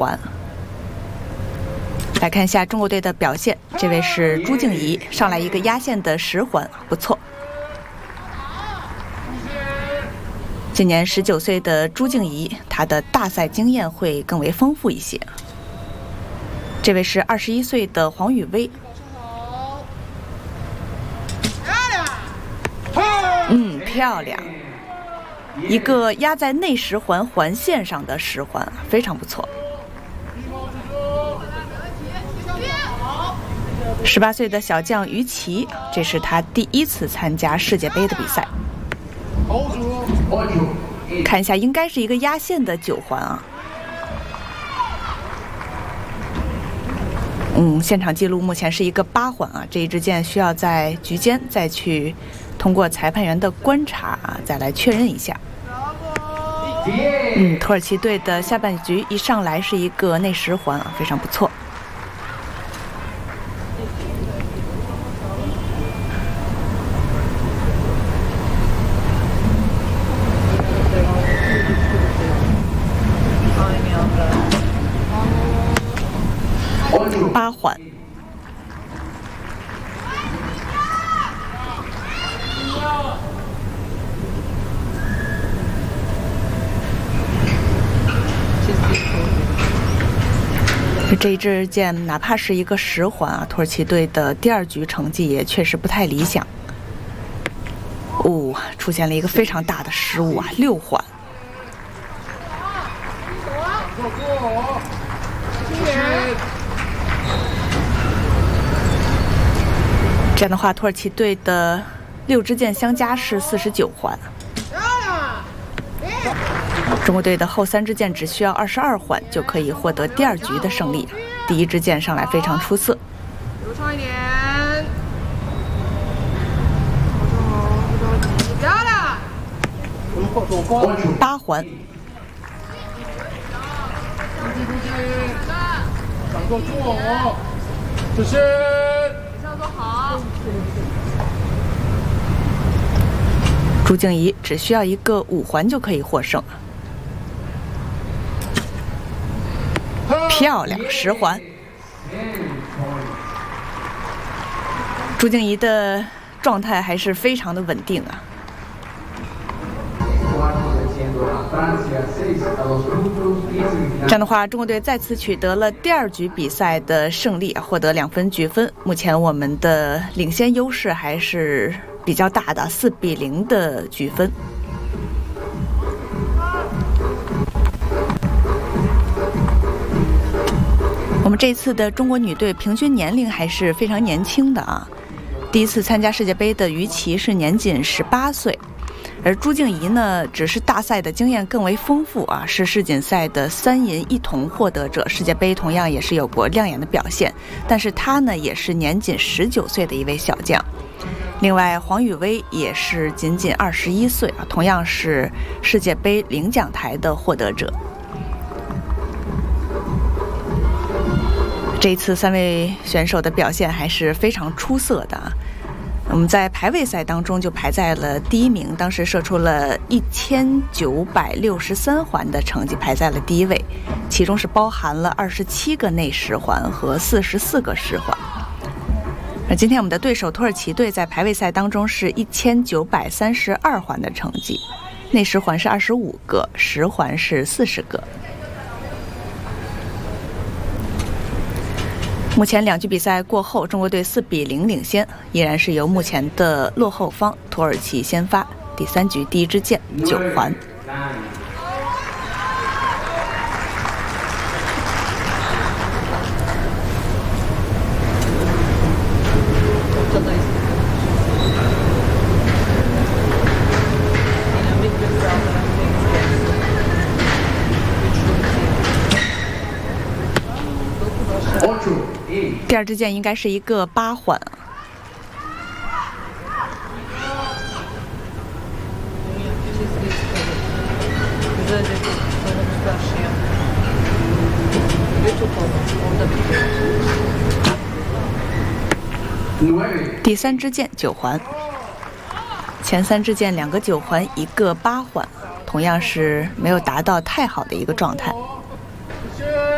环。来看一下中国队的表现，这位是朱静怡，上来一个压线的10环，不错。今年19岁的朱静怡，她的大赛经验会更为丰富一些。这位是21岁的黄雨薇，漂亮，一个压在内10环环线上的10环，非常不错。18岁的小将于琦，这是他第1次参加世界杯的比赛。看一下，应该是一个压线的9环啊。现场记录目前是一个8环啊，这一支箭需要在局间再去通过裁判员的观察再来确认一下。土耳其队的下半局一上来是一个内10环啊，非常不错。8环。这一支箭哪怕是一个10环啊，土耳其队的第2局成绩也确实不太理想。出现了一个非常大的失误啊，6环。这样的话，土耳其队的6支箭相加是49环。中国队的后3支箭只需要22环就可以获得第2局的胜利。第1支箭上来非常出色。 流畅一点。 8环。 掌握住哦，这是。做好。 朱静怡只需要一个5环就可以获胜。漂亮，10环。朱静怡的状态还是非常的稳定啊。这样的话，中国队再次取得了第2局比赛的胜利，获得2分局分。目前我们的领先优势还是比较大的，4比0的局分。我们这一次的中国女队平均年龄还是非常年轻的啊。第1次参加世界杯的于琦是年仅18岁。而朱静怡呢，只是大赛的经验更为丰富啊，是世锦赛的3银1铜获得者，世界杯同样也是有过亮眼的表现。但是她呢，也是年仅19岁的一位小将。另外，黄雨薇也是仅21岁啊，同样是世界杯领奖台的获得者。这一次3位选手的表现还是非常出色的啊。我们在排位赛当中就排在了第1名，当时射出了1963环的成绩，排在了第1位，其中是包含了27个内10环和44个10环。而今天我们的对手土耳其队在排位赛当中是1932环的成绩，内10环是25个，10环是40个。目前2局比赛过后，中国队4比0领先，依然是由目前的落后方土耳其先发。第3局第1支箭9环。第2支箭应该是一个8环。第3支箭9环。前3支箭2个9环，1个8环，同样是没有达到太好的一个状态。